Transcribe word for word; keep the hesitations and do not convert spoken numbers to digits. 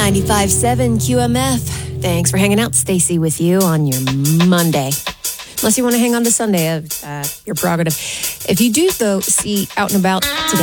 ninety-five point seven Q M F. Thanks for hanging out. Stacy with you on your Monday. Unless you want to hang on to Sunday, uh, your prerogative. If you do, though, see out and about today,